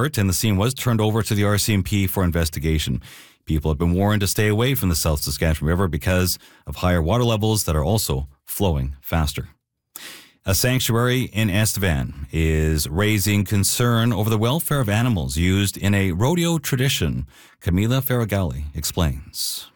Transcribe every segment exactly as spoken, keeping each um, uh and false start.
hurt, and the scene was turned over to the R C M P for investigation. People have been warned to stay away from the South Saskatchewan River because of higher water levels that are also flowing faster. A sanctuary in Estevan is raising concern over the welfare of animals used in a rodeo tradition. Camila Ferragali explains.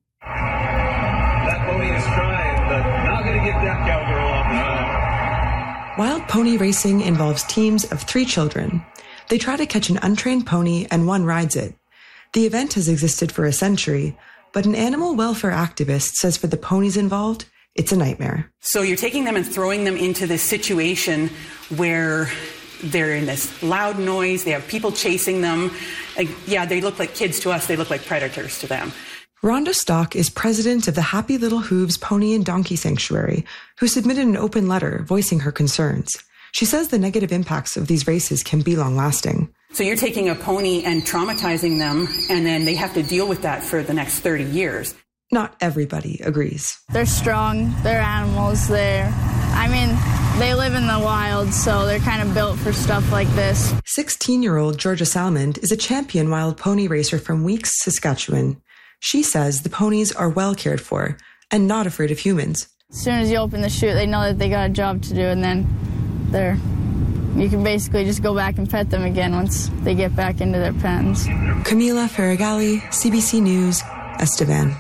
That pony is trying, but not going to get that cowgirl off the line. Wild pony racing involves teams of three children. They try to catch an untrained pony and one rides it. The event has existed for a century, but an animal welfare activist says for the ponies involved, it's a nightmare. So you're taking them and throwing them into this situation where they're in this loud noise, they have people chasing them. Like, yeah, they look like kids to us, they look like predators to them. Rhonda Stock is president of the Happy Little Hooves Pony and Donkey Sanctuary, who submitted an open letter voicing her concerns. She says the negative impacts of these races can be long-lasting. So you're taking a pony and traumatizing them, and then they have to deal with that for the next thirty years. Not everybody agrees. They're strong, they're animals, they're, I mean, they live in the wild, so they're kind of built for stuff like this. sixteen-year-old Georgia Salmond is a champion wild pony racer from Weeks, Saskatchewan. She says the ponies are well cared for and not afraid of humans. As soon as you open the chute, they know that they got a job to do, and then they're, you can basically just go back and pet them again once they get back into their pens. Camila Ferragali, C B C News, Estevan.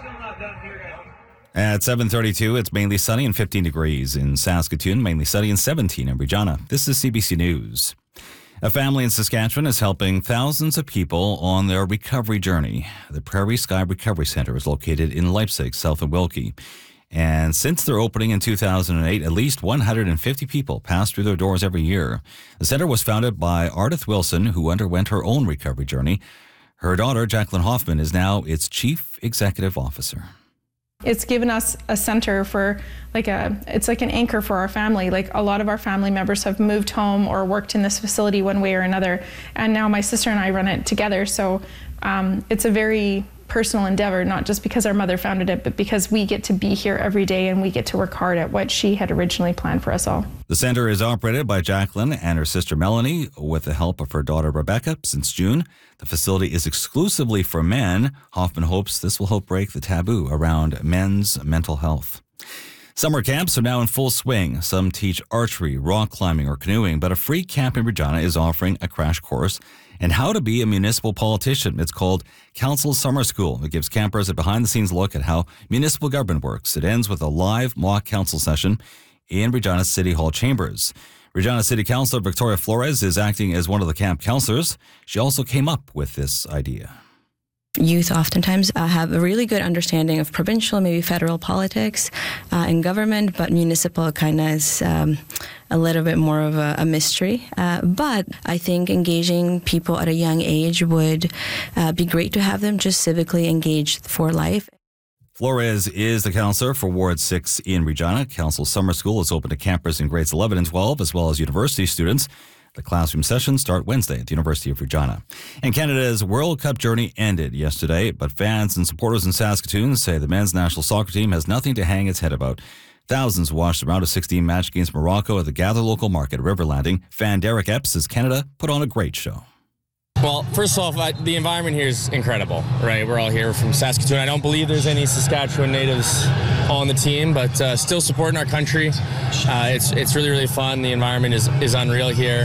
At seven thirty-two, it's mainly sunny and fifteen degrees in Saskatoon, mainly sunny and seventeen in Regina. This is C B C News. A family in Saskatchewan is helping thousands of people on their recovery journey. The Prairie Sky Recovery Centre is located in Leipzig, south of Wilkie. And since their opening in two thousand eight, at least one hundred fifty people pass through their doors every year. The center was founded by Ardith Wilson, who underwent her own recovery journey. Her daughter, Jacqueline Hoffman, is now its chief executive officer. It's given us a center for like a, it's like an anchor for our family. Like a lot of our family members have moved home or worked in this facility one way or another. And now my sister and I run it together. So um, it's a very personal endeavor, not just because our mother founded it, but because we get to be here every day and we get to work hard at what she had originally planned for us all. The center is operated by Jacqueline and her sister Melanie with the help of her daughter Rebecca since June. The facility is exclusively for men. Hoffman hopes this will help break the taboo around men's mental health. Summer camps are now in full swing. Some teach archery, rock climbing, or canoeing, but a free camp in Regina is offering a crash course in how to be a municipal politician. It's called Council Summer School. It gives campers a behind-the-scenes look at how municipal government works. It ends with a live mock council session in Regina City Hall chambers. Regina City Councillor Victoria Flores is acting as one of the camp councillors. She also came up with this idea. Youth oftentimes uh, have a really good understanding of provincial, maybe federal politics uh, and government, but municipal kind of is um, a little bit more of a, a mystery. Uh, but I think engaging people at a young age would uh, be great to have them just civically engaged for life. Flores is the councillor for Ward six in Regina. Council Summer School is open to campers in grades eleven and twelve, as well as university students. The classroom sessions start Wednesday at the University of Regina. And Canada's World Cup journey ended yesterday, but fans and supporters in Saskatoon say the men's national soccer team has nothing to hang its head about. Thousands watched the round of sixteen match against Morocco at the Gather Local Market at River Landing. Fan Derek Epps says Canada put on a great show. Well, first off, I, the environment here is incredible, right? We're all here from Saskatoon. I don't believe there's any Saskatchewan natives on the team, but uh, still supporting our country. Uh, it's it's really, really fun. The environment is, is unreal here.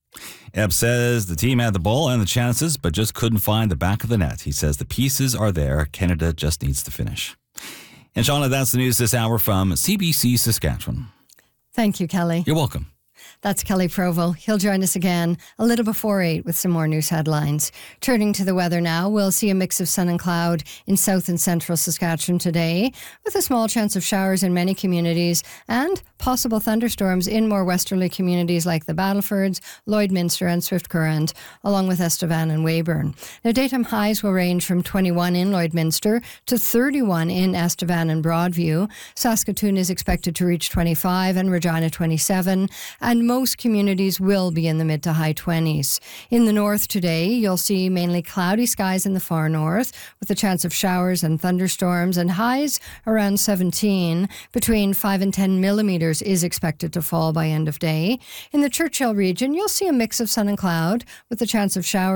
Epps says the team had the ball and the chances, but just couldn't find the back of the net. He says the pieces are there. Canada just needs to finish. And Shauna, that's the news this hour from C B C Saskatchewan. Thank you, Kelly. You're welcome. That's Kelly Provo. He'll join us again a little before eight with some more news headlines. Turning to the weather now, we'll see a mix of sun and cloud in south and central Saskatchewan today, with a small chance of showers in many communities and possible thunderstorms in more westerly communities like the Battlefords, Lloydminster and Swift Current, along with Estevan and Weyburn. Now, daytime highs will range from twenty-one in Lloydminster to thirty-one in Estevan and Broadview. Saskatoon is expected to reach twenty-five and Regina twenty-seven, and most communities will be in the mid to high twenties. In the north today, you'll see mainly cloudy skies in the far north, with a chance of showers and thunderstorms, and highs around seventeen. Between five and ten millimetres is expected to fall by end of day. In the Churchill region, you'll see a mix of sun and cloud, with a chance of showers